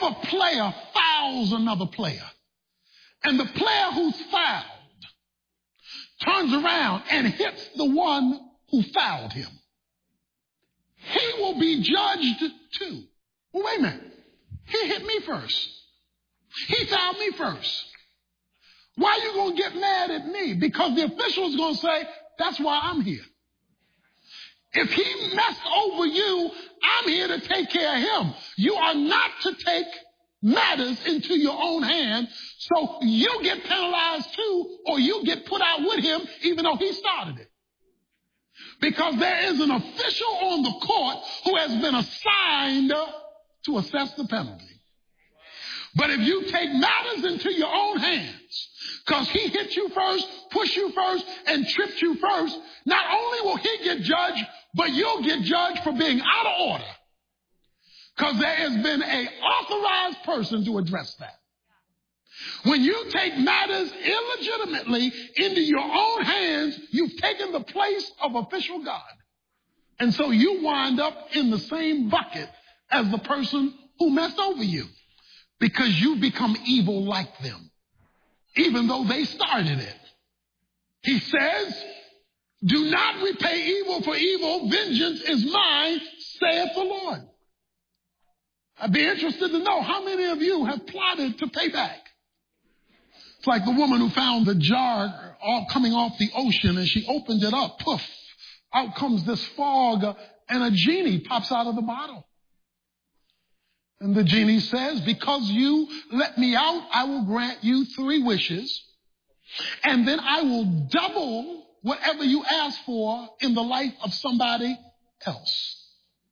a player fouls another player, and the player who's fouled turns around and hits the one who fouled him, he will be judged too. Well, wait a minute. He hit me first. He fouled me first. Why are you going to get mad at me? Because the official is going to say, that's why I'm here. If he messed over you, I'm here to take care of him. You are not to take matters into your own hands, so you get penalized too, or you get put out with him, even though he started it. Because there is an official on the court who has been assigned to assess the penalty. But if you take matters into your own hands, because he hit you first, pushed you first, and tripped you first, not only will he get judged, but you'll get judged for being out of order. Because there has been an authorized person to address that. When you take matters illegitimately into your own hands, you've taken the place of official God. And so you wind up in the same bucket as the person who messed over you, because you become evil like them, even though they started it. He says, do not repay evil for evil. Vengeance is mine, saith the Lord. I'd be interested to know how many of you have plotted to pay back. It's like the woman who found the jar all coming off the ocean, and she opened it up. Poof, out comes this fog, and a genie pops out of the bottle. And the genie says, because you let me out, I will grant you 3 wishes, and then I will double whatever you ask for in the life of somebody else.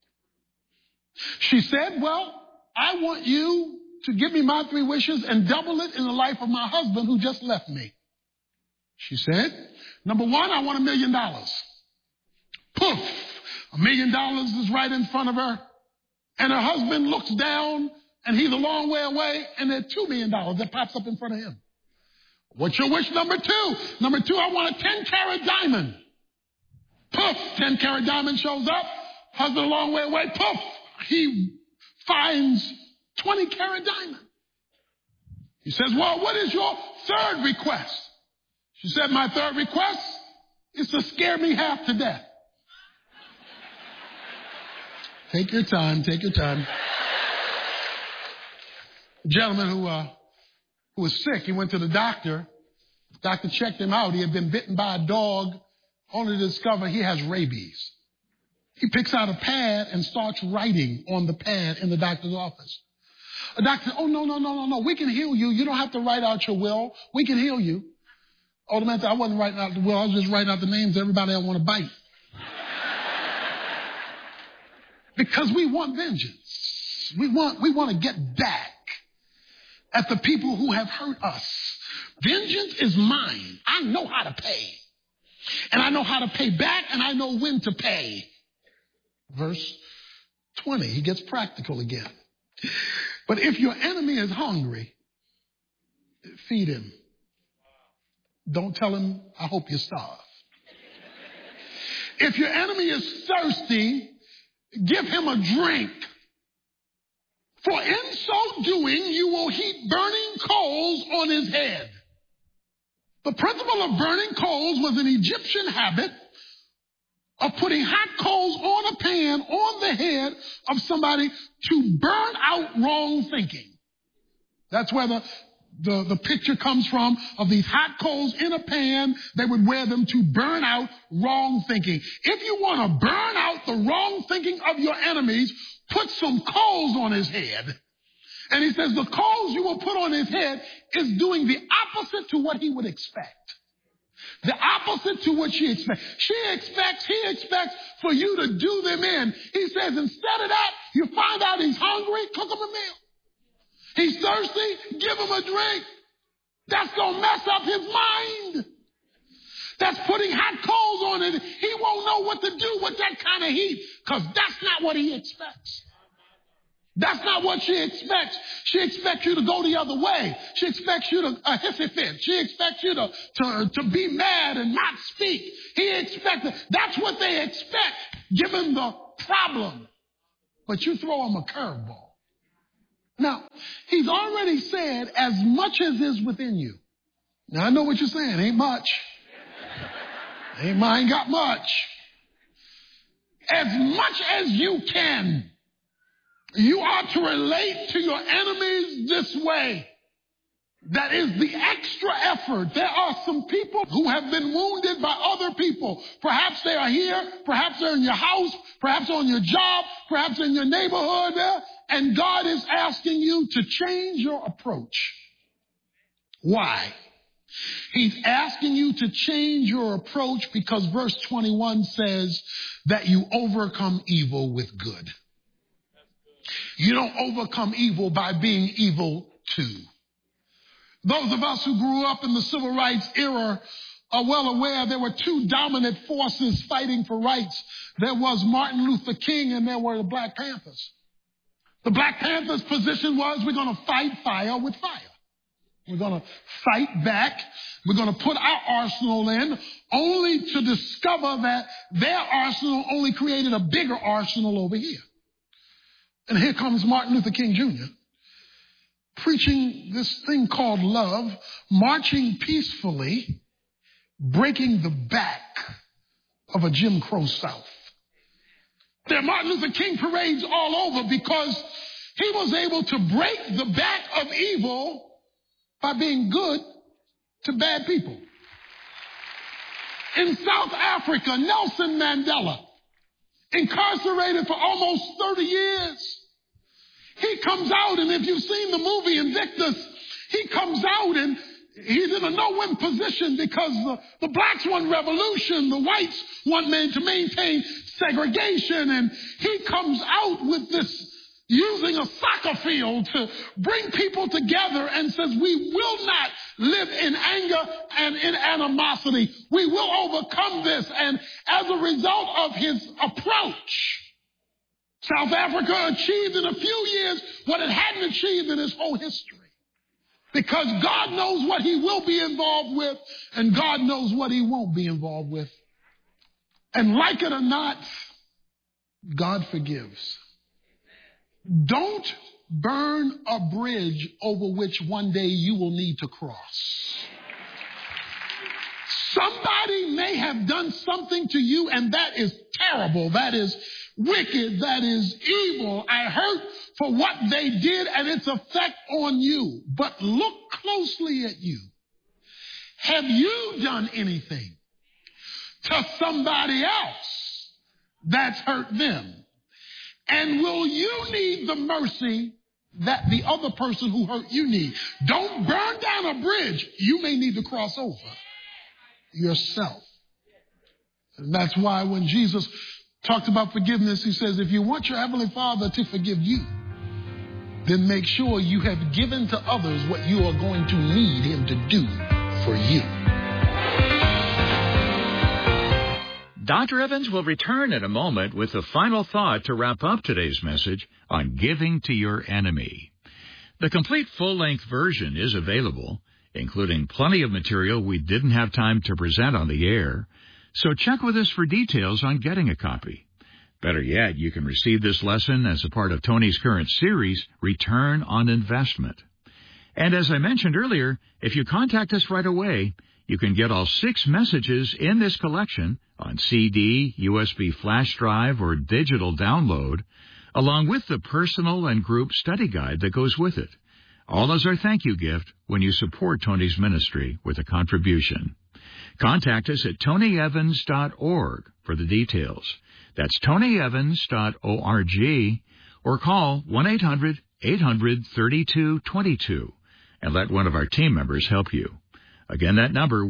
She said, well, I want you to give me my 3 wishes and double it in the life of my husband who just left me. She said, number 1, I want $1 million. Poof, $1 million is right in front of her. And her husband looks down, and he's a long way away, and there's $2 million that pops up in front of him. What's your wish number 2? Number 2, I want a 10-carat diamond. Poof, 10-carat diamond shows up. Husband a long way away. Poof, he finds 20-carat diamond. He says, well, what is your 3rd request? She said, my 3rd request is to scare me half to death. Take your time, take your time. A gentleman who was sick, he went to the doctor. The doctor checked him out. He had been bitten by a dog, only to discover he has rabies. He picks out a pad and starts writing on the pad in the doctor's office. The doctor said, oh, no. We can heal you. You don't have to write out your will. We can heal you. Oh, the man said, I wasn't writing out the will. I was just writing out the names of everybody I want to bite. Because we want vengeance. We want to get back at the people who have hurt us. Vengeance is mine. I know how to pay. And I know how to pay back, and I know when to pay. Verse 20, he gets practical again. But if your enemy is hungry, feed him. Don't tell him, I hope you starve. If your enemy is thirsty, give him a drink. For in so doing, you will heap burning coals on his head. The principle of burning coals was an Egyptian habit of putting hot coals on a pan on the head of somebody to burn out wrong thinking. That's where the picture comes from of these hot coals in a pan. They would wear them to burn out wrong thinking. If you want to burn out the wrong thinking of your enemies, put some coals on his head. And he says the coals you will put on his head is doing the opposite to what he would expect. The opposite to what she expects. He expects for you to do them in. He says instead of that, you find out he's hungry, cook him a meal. He's thirsty, give him a drink. That's going to mess up his mind. That's putting hot coals on it. He won't know what to do with that kind of heat because that's not what he expects. That's not what she expects. She expects you to go the other way. She expects you to hissy fit. She expects you to be mad and not speak. That's what they expect given the problem. But you throw them a curveball. Now, he's already said, as much as is within you. Now, I know what you're saying. Ain't much. Ain't mine got much. As much as you can, you are to relate to your enemies this way. That is the extra effort. There are some people who have been wounded by other people. Perhaps they are here, perhaps they're in your house, perhaps on your job, perhaps in your neighborhood there, and God is asking you to change your approach. Why? He's asking you to change your approach because verse 21 says that you overcome evil with good. You don't overcome evil by being evil too. Those of us who grew up in the civil rights era are well aware there were two dominant forces fighting for rights. There was Martin Luther King and there were the Black Panthers. The Black Panthers' position was we're going to fight fire with fire. We're going to fight back. We're going to put our arsenal in only to discover that their arsenal only created a bigger arsenal over here. And here comes Martin Luther King Jr. preaching this thing called love, marching peacefully, breaking the back of a Jim Crow South. There are Martin Luther King parades all over because he was able to break the back of evil by being good to bad people. In South Africa, Nelson Mandela, incarcerated for almost 30 years, he comes out, and if you've seen the movie Invictus, he comes out and he's in a no-win position because the blacks want revolution, the whites want men to maintain segregation, and he comes out with this using a soccer field to bring people together and says, we will not live in anger and in animosity. We will overcome this. And as a result of his approach, South Africa achieved in a few years what it hadn't achieved in its whole history. Because God knows what he will be involved with, and God knows what he won't be involved with. And like it or not, God forgives. Don't burn a bridge over which one day you will need to cross. Somebody may have done something to you, and that is terrible. That is wicked. That is evil. I hurt for what they did and its effect on you. But look closely at you. Have you done anything to somebody else that's hurt them? And will you need the mercy that the other person who hurt you need? Don't burn down a bridge. You may need to cross over yourself. And that's why when Jesus talked about forgiveness, he says, if you want your Heavenly Father to forgive you, then make sure you have given to others what you are going to need him to do for you. Dr. Evans will return in a moment with the final thought to wrap up today's message on giving to your enemy. The complete full-length version is available, including plenty of material we didn't have time to present on the air, so check with us for details on getting a copy. Better yet, you can receive this lesson as a part of Tony's current series, Return on Investment. And as I mentioned earlier, if you contact us right away, you can get all 6 messages in this collection on CD, USB flash drive, or digital download, along with the personal and group study guide that goes with it, all as our thank you gift when you support Tony's ministry with a contribution. Contact us at tonyevans.org for the details. That's tonyevans.org, or call 1-800-800-3222 and let one of our team members help you. Again, that number,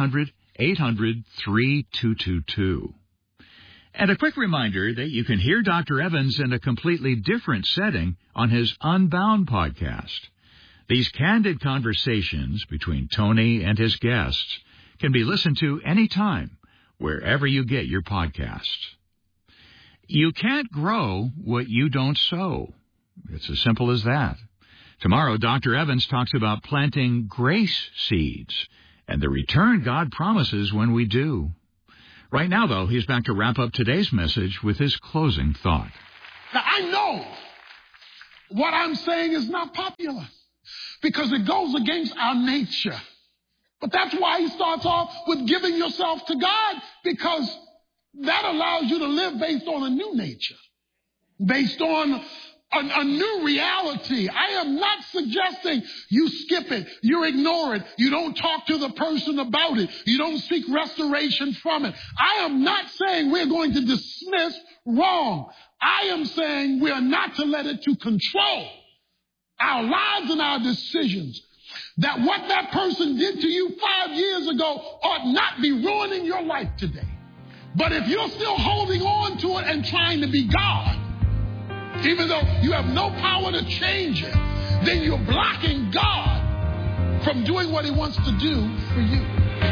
1-800-800-3222. And a quick reminder that you can hear Dr. Evans in a completely different setting on his Unbound podcast. These candid conversations between Tony and his guests can be listened to anytime, wherever you get your podcasts. You can't grow what you don't sow. It's as simple as that. Tomorrow, Dr. Evans talks about planting grace seeds and the return God promises when we do. Right now, though, he's back to wrap up today's message with his closing thought. Now, I know What I'm saying is not popular because it goes against our nature. But that's why he starts off with giving yourself to God, because that allows you to live based on a new nature, based on a new reality. I am not suggesting you skip it, you ignore it, you don't talk to the person about it, you don't seek restoration from it. I am not saying we're going to dismiss wrong. I am saying we are not to let it to control our lives and our decisions. That what that person did to you 5 years ago ought not be ruining your life today. But if you're still holding on to it and trying to be God, even though you have no power to change it, then you're blocking God from doing what he wants to do for you.